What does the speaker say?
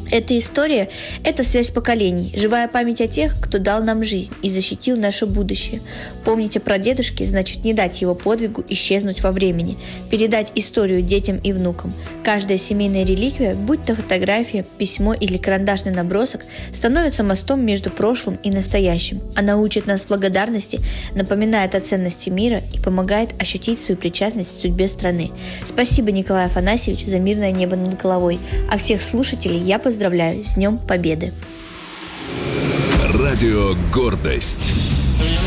Эта история – это связь поколений, живая память о тех, кто дал нам жизнь и защитил наше будущее. Помнить о прадедушке значит не дать его подвигу исчезнуть во времени, передать историю детям и внукам. Каждая семейная реликвия, будь то фотография, письмо или карандашный набросок, становится мостом между прошлым и настоящим. Она учит нас благодарности, напоминает о ценности мира и помогает ощутить свою причастность к судьбе страны. Спасибо, Николай Афанасьевич, за мирное небо над головой. А всех слушателей я поздравляю с Днем Победы! Радио «Гордость».